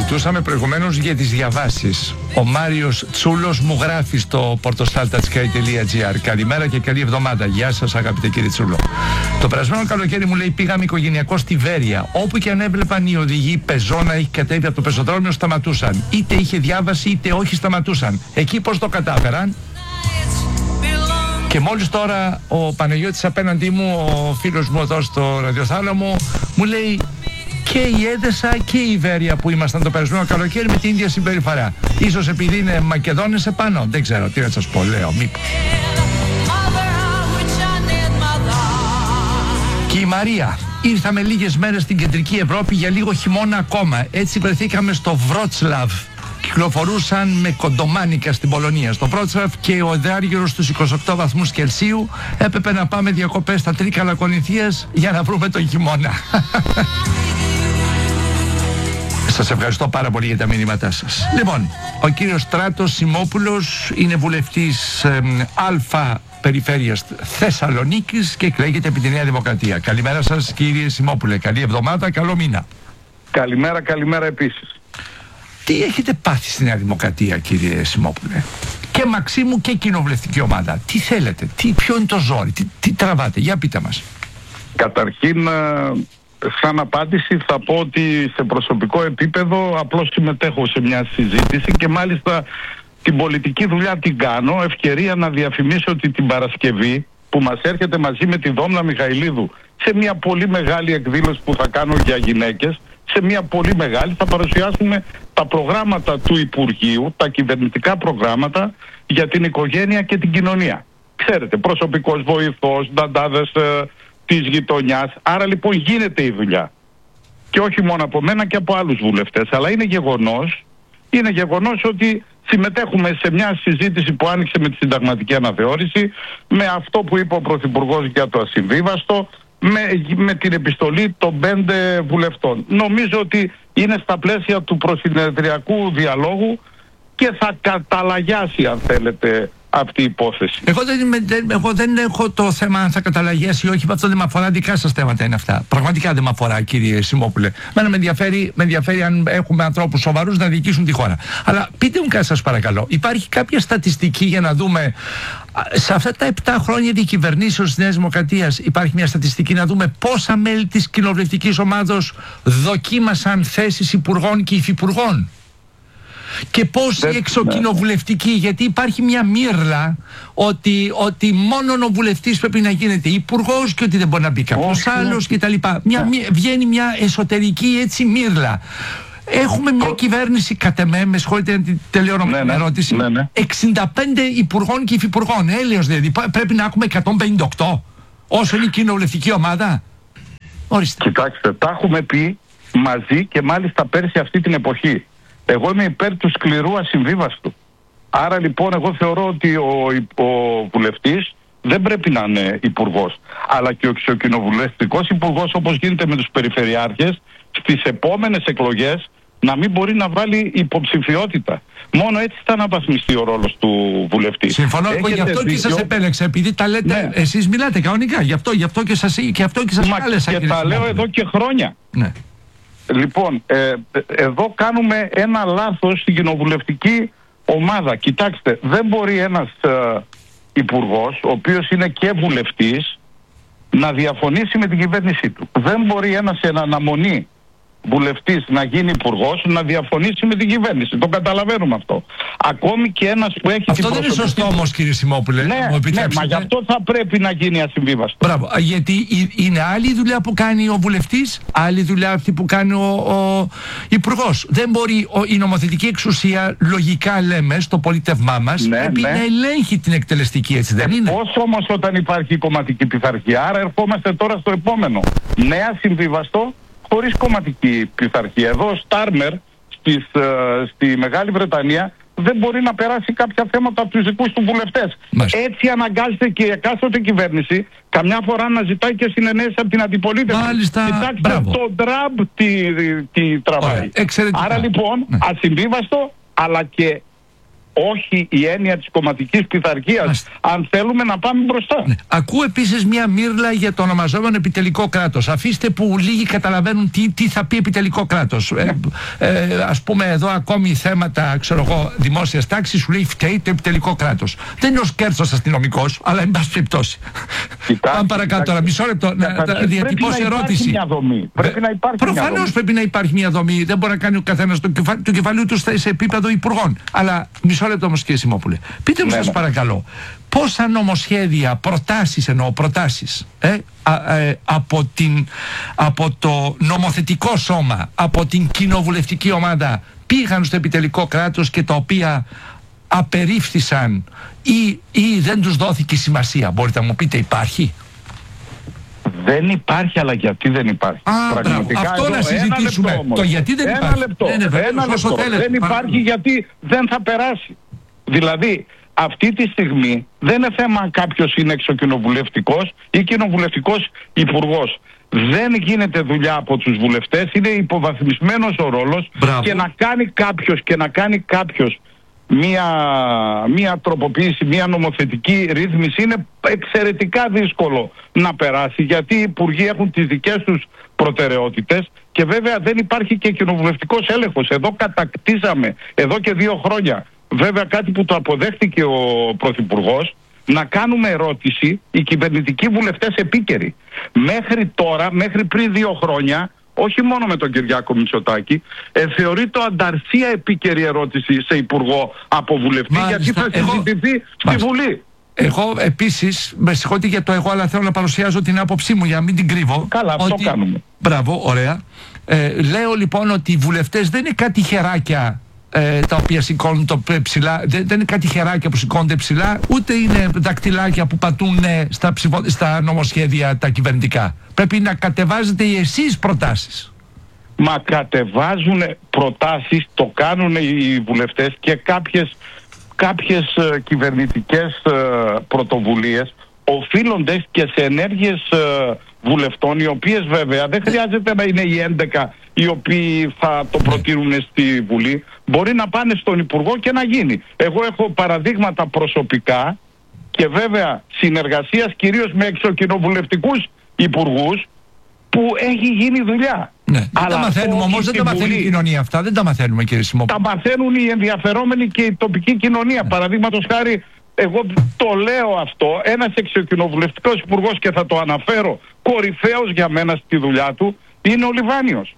Συζητούσαμε προηγουμένως για τις διαβάσεις. Ο Μάριος Τσούλος μου γράφει στο portostaltatsky.gr. Καλημέρα και καλή εβδομάδα. Γεια σας αγαπητέ κύριε Τσούλο. Το περασμένο καλοκαίρι μου λέει πήγαμε οικογενειακό στη Βέρεια. Όπου και αν έβλεπαν οι οδηγοί πεζό να έχει κατέβει από το πεζοδρόμιο σταματούσαν. Είτε είχε διάβαση είτε όχι σταματούσαν. Εκεί πώς το κατάφεραν? Και μόλις τώρα ο Παναγιώτης απέναντί μου, ο φίλος μου εδώ στο ραδιοθάλαμο, μου λέει και η Έδεσα και η Βέρεια που ήμασταν το περασμένο καλοκαίρι με την ίδια συμπεριφορά. Ίσως επειδή είναι Μακεδόνες επάνω. Δεν ξέρω τι να σας πω, λέω, μήπως. Και η Μαρία. Ήρθαμε λίγες μέρες στην κεντρική Ευρώπη για λίγο χειμώνα ακόμα. Έτσι βρεθήκαμε στο Βρότσλαβ. Κυκλοφορούσαν με κοντομάνικα στην Πολωνία. Στο Βρότσλαβ και ο εδάργυρος στους 28 βαθμούς Κελσίου έπρεπε να πάμε διακοπές στα Τρίκαλα Κονηθίας για να βρούμε τον χειμώνα. Σας ευχαριστώ πάρα πολύ για τα μηνύματά σας. Λοιπόν, ο κύριος Στράτος Σιμόπουλος είναι βουλευτής Α Περιφέρειας Θεσσαλονίκης και εκλέγεται επί τη Νέα Δημοκρατία. Καλημέρα σας κύριε Σιμόπουλε, καλή εβδομάδα, καλό μήνα. Καλημέρα, καλημέρα επίσης. Τι έχετε πάθει στη Νέα Δημοκρατία κύριε Σιμόπουλε? Και Μαξίμου και κοινοβουλευτική ομάδα. Τι θέλετε, ποιο είναι το ζόρι, τι τραβάτε, για πείτε μας. Καταρχήν, σαν απάντηση θα πω ότι σε προσωπικό επίπεδο απλώς συμμετέχω σε μια συζήτηση και μάλιστα την πολιτική δουλειά την κάνω. Ευκαιρία να διαφημίσω ότι την Παρασκευή που μας έρχεται μαζί με τη Δόμνα Μιχαηλίδου σε μια πολύ μεγάλη εκδήλωση που θα κάνω για γυναίκες, σε μια πολύ μεγάλη θα παρουσιάσουμε τα προγράμματα του Υπουργείου, τα κυβερνητικά προγράμματα για την οικογένεια και την κοινωνία. Ξέρετε, προσωπικός βοηθός, νταντάδες της γειτονιάς. Άρα λοιπόν γίνεται η δουλειά. Και όχι μόνο από μένα και από άλλους βουλευτές. Αλλά είναι γεγονός ότι συμμετέχουμε σε μια συζήτηση που άνοιξε με τη συνταγματική αναθεώρηση, με αυτό που είπε ο Πρωθυπουργός για το ασυμβίβαστο, με την επιστολή των 5 βουλευτών. Νομίζω ότι είναι στα πλαίσια του προσυνεδριακού διαλόγου και θα καταλαγιάσει, αν θέλετε, αυτή η υπόθεση. Εγώ δεν έχω το θέμα αν θα καταλαγιάσει ή όχι, αυτό δεν με αφορά, δικά σας θέματα είναι αυτά. Πραγματικά δεν με αφορά κύριε Σιμόπουλε. Μένα με ενδιαφέρει αν έχουμε ανθρώπους σοβαρούς να διοικήσουν τη χώρα. Αλλά πείτε μου κάτι σας παρακαλώ, υπάρχει κάποια στατιστική για να δούμε σε αυτά τα 7 χρόνια διακυβερνήσεως της Νέας Δημοκρατίας, υπάρχει μια στατιστική να δούμε πόσα μέλη της κοινοβουλευτικής ομάδος δοκίμασαν θέσεις υπουργών και υφυπουργών? Και πώς η εξοκοινοβουλευτική, γιατί υπάρχει μια μύρλα ότι μόνο ο βουλευτής πρέπει να γίνεται υπουργός και ότι δεν μπορεί να μπει κάποιος άλλος κτλ. Βγαίνει μια εσωτερική έτσι μύρλα. Έχουμε μια κυβέρνηση, κατ' εμέ, με συγχωρείτε να τελειώνω με την ερώτηση, 65 υπουργών και υφυπουργών. Έλεος δηλαδή, πρέπει να έχουμε 158 όσο είναι η κοινοβουλευτική ομάδα? Ορίστε. Κοιτάξτε, τα έχουμε πει μαζί και μάλιστα πέρσι αυτή την εποχή. Εγώ είμαι υπέρ του σκληρού ασυμβίβαστου. Άρα λοιπόν εγώ θεωρώ ότι ο βουλευτής δεν πρέπει να είναι υπουργός. Αλλά και ο εξοκοινοβουλευτικός υπουργός, όπως γίνεται με τους περιφερειάρχες, στις επόμενες εκλογές να μην μπορεί να βάλει υποψηφιότητα. Μόνο έτσι θα αναβαθμιστεί ο ρόλος του βουλευτή. Συμφωνώ, γι' αυτό και σας επέλεξα, επειδή τα λέτε, εσείς μιλάτε κανονικά, γι' αυτό και σας κάλεσα. Και τα λέω εδώ και χρόνια. Ναι. Λοιπόν, εδώ κάνουμε ένα λάθος στην κοινοβουλευτική ομάδα. Κοιτάξτε, δεν μπορεί ένας υπουργός, ο οποίος είναι και βουλευτής, να διαφωνήσει με την κυβέρνησή του. Δεν μπορεί ένας σε αναμονή βουλευτής να γίνει υπουργός να διαφωνήσει με την κυβέρνηση. Το καταλαβαίνουμε αυτό. Ακόμη και ένας που έχει... Αυτό δεν είναι σωστό όμως κύριε Σιμόπουλε. Ναι, μα γι' αυτό θα πρέπει να γίνει ασυμβίβαστο. Μπράβο, γιατί είναι άλλη η δουλειά που κάνει ο βουλευτής, άλλη δουλειά αυτή που κάνει ο υπουργός. Δεν μπορεί η νομοθετική εξουσία, λογικά λέμε, στο πολίτευμά μας, πρέπει να ελέγχει την εκτελεστική, έτσι δεν είναι? Πώς όμως όταν υπάρχει κομματική πειθαρχία? Άρα ερχόμαστε τώρα στο επόμενο. Νέα συμβίβαστο χωρίς κομματική πειθαρχία. Εδώ ο Στάρμερ στη Μεγάλη Βρετανία δεν μπορεί να περάσει κάποια θέματα από τους δικούς του βουλευτές. Έτσι αναγκάζεται και η εκάστοτε κυβέρνηση καμιά φορά να ζητάει και συνενέσεις από την αντιπολίτευση. Κοιτάξτε το Τραμπ τι τραβάει. Άρα λοιπόν ασυμβίβαστο, αλλά και όχι η έννοια της κομματικής πειθαρχίας, αν θέλουμε να πάμε μπροστά. Ναι. Ακούω επίσης μια μύρλα για το ονομαζόμενο επιτελικό κράτος. Αφήστε που λίγοι καταλαβαίνουν τι θα πει επιτελικό κράτος. Ας πούμε εδώ ακόμη θέματα, ξέρω εγώ, δημόσιας τάξης, σου λέει φταίει το επιτελικό κράτος. Δεν είναι ο Σκέρτσος αστυνομικός, αλλά εν πάση περιπτώσει. Πάμε παρακάτω τώρα, μισό λεπτό, να διατυπώσω ερώτηση. Πρέπει να υπάρχει. Προφανώς πρέπει να υπάρχει μια δομή. Δεν μπορεί να κάνει ο καθένας το κεφαλίου του σε επίπεδο υπουργών. Αλλά μισό λεπτό όμως, κύριε Σιμόπουλε. Πείτε μου, σας παρακαλώ, πόσα νομοσχέδια, προτάσεις από το νομοθετικό σώμα, από την κοινοβουλευτική ομάδα πήγαν στο επιτελικό κράτος και τα οποία απερίφθησαν ή δεν τους δόθηκε σημασία? Μπορείτε να μου πείτε, υπάρχει? Δεν υπάρχει, αλλά γιατί δεν υπάρχει? Πραγματικά αυτό να συζητήσουμε. Το γιατί δεν υπάρχει. Ένα λεπτό. Δεν υπάρχει γιατί δεν θα περάσει. Δηλαδή, αυτή τη στιγμή δεν είναι θέμα αν κάποιος είναι εξοκοινοβουλευτικός ή κοινοβουλευτικός υπουργός. Δεν γίνεται δουλειά από τους βουλευτές, είναι υποβαθμισμένος ο ρόλος. Και να κάνει κάποιος μία τροποποίηση, μία νομοθετική ρύθμιση είναι εξαιρετικά δύσκολο να περάσει, γιατί οι υπουργοί έχουν τις δικές τους προτεραιότητες και βέβαια δεν υπάρχει και κοινοβουλευτικός έλεγχος. Εδώ κατακτήσαμε εδώ και 2 χρόνια, βέβαια κάτι που το αποδέχτηκε ο Πρωθυπουργός, να κάνουμε ερώτηση οι κυβερνητικοί βουλευτές επίκαιροι. Μέχρι τώρα, μέχρι πριν 2 χρόνια, όχι μόνο με τον Κυριάκο Μητσοτάκη, θεωρείται ανταρσία επίκαιρη ερώτηση σε υπουργό από βουλευτή, γιατί θα συζητηθεί στη Βουλή. Εγώ επίσης, με συγχωρείτε για το εγώ, αλλά θέλω να παρουσιάζω την άποψή μου για να μην την κρύβω. Καλά, αυτό κάνουμε. Μπράβο, ωραία. Λέω λοιπόν ότι οι βουλευτές δεν είναι κάτι χεράκια τα οποία σηκώνουν το ψηλά, δεν είναι κάτι χεράκια που σηκώνονται ψηλά, ούτε είναι δακτυλάκια που πατούν στα νομοσχέδια τα κυβερνητικά. Πρέπει να κατεβάζετε εσείς προτάσεις. Μα κατεβάζουν προτάσεις, το κάνουν οι βουλευτές και κάποιες κυβερνητικές πρωτοβουλίες οφείλονται και σε ενέργειες βουλευτών, οι οποίες βέβαια δεν χρειάζεται να είναι οι 11 οι οποίοι θα το προτείνουν στη Βουλή. Μπορεί να πάνε στον Υπουργό και να γίνει. Εγώ έχω παραδείγματα προσωπικά και βέβαια συνεργασίας κυρίως με εξοκοινοβουλευτικούς υπουργούς που έχει γίνει δουλειά. Ναι, δεν τα μαθαίνουμε όμως, δεν τα μαθαίνει η κοινωνία αυτά, δεν τα μαθαίνουμε, κύριε Σιμόπουλε. Τα μαθαίνουν οι ενδιαφερόμενοι και η τοπική κοινωνία. Παραδείγματος χάρη, εγώ το λέω αυτό, ένας εξοκοινοβουλευτικός υπουργός, και θα το αναφέρω, κορυφαίος για μένα στη δουλειά του, είναι ο Λιβάνιος.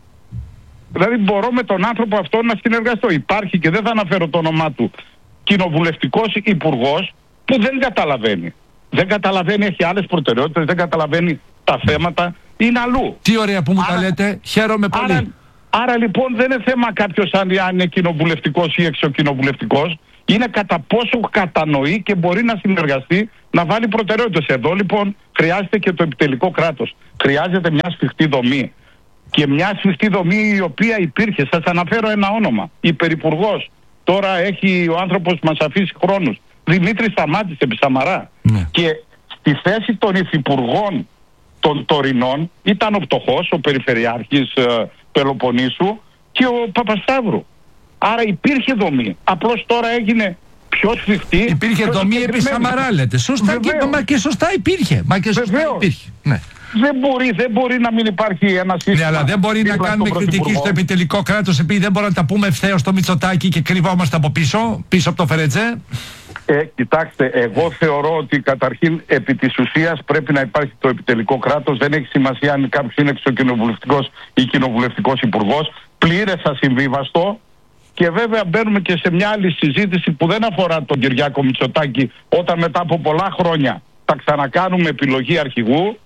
Δηλαδή μπορώ με τον άνθρωπο αυτό να συνεργαστώ. Υπάρχει, και δεν θα αναφέρω το όνομά του, κοινοβουλευτικός υπουργός που δεν καταλαβαίνει. Δεν καταλαβαίνει, έχει άλλες προτεραιότητες, δεν καταλαβαίνει τα θέματα, είναι αλλού. Τι ωραία που μου τα λέτε, χαίρομαι πολύ. Άρα λοιπόν δεν είναι θέμα κάποιος αν είναι κοινοβουλευτικός ή εξοκοινοβουλευτικός, είναι κατά πόσο κατανοεί και μπορεί να συνεργαστεί, να βάλει προτεραιότητες. Εδώ λοιπόν χρειάζεται και το επιτελικό κράτος. Χρειάζεται μια σφιχτή δομή. Και μια σφιχτή δομή η οποία υπήρχε. Σας αναφέρω ένα όνομα. Υπερυπουργός. Τώρα έχει ο άνθρωπος μας αφήσει χρόνους. Δημήτρης Σταμάτης επί Σαμαρά. Ναι. Και στη θέση των υφυπουργών των τωρινών ήταν ο Πτωχός, ο Περιφερειάρχης Πελοποννήσου, και ο Παπασταύρου. Άρα υπήρχε δομή. Απλώς τώρα έγινε πιο σφιχτή. Υπήρχε δομή επί Σαμαρά, λέτε. Σωστά, και σωστά υπήρχε. Μα και σωστά υπήρχε. Ναι. Δεν μπορεί να μην υπάρχει ένα σύστημα. Ναι, αλλά δεν μπορεί να κάνουμε κριτική στο επιτελικό κράτος επειδή δεν μπορούμε να τα πούμε ευθέως στο Μητσοτάκη και κρυβόμαστε από πίσω από το Φερετζέ. Κοιτάξτε, εγώ θεωρώ ότι καταρχήν επί της ουσίας πρέπει να υπάρχει το επιτελικό κράτος. Δεν έχει σημασία αν κάποιος είναι εξοκοινοβουλευτικός ή κοινοβουλευτικός υπουργός. Πλήρες ασυμβίβαστο. Και βέβαια μπαίνουμε και σε μια άλλη συζήτηση που δεν αφορά τον Κυριάκο Μητσοτάκη, όταν μετά από πολλά χρόνια θα ξανακάνουμε επιλογή αρχηγού.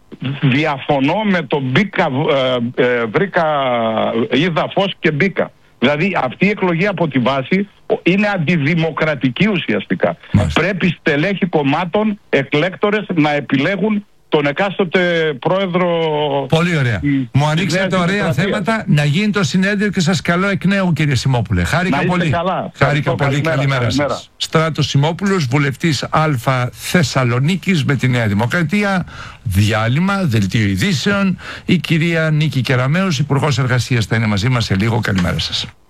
Διαφωνώ με τον Μπίκα, είδα φως και μπήκα. Δηλαδή αυτή η εκλογή από τη βάση είναι αντιδημοκρατική ουσιαστικά. Πρέπει στελέχη κομμάτων, εκλέκτορες να επιλέγουν τον εκάστοτε πρόεδρο. Πολύ ωραία. Μου ανοίξατε ωραία θέματα. Να γίνει το συνέδριο και σας καλώ εκ νέου, κύριε Σιμόπουλε. Χάρηκα πολύ. Χάρηκα πολύ. Καλημέρα σας. Στράτος Σιμόπουλος, βουλευτής Α Θεσσαλονίκης με τη Νέα Δημοκρατία. Διάλειμμα, δελτίο ειδήσεων. Η κυρία Νίκη Κεραμέως, Υπουργός Εργασίας, θα είναι μαζί μας σε λίγο. Καλημέρα σας.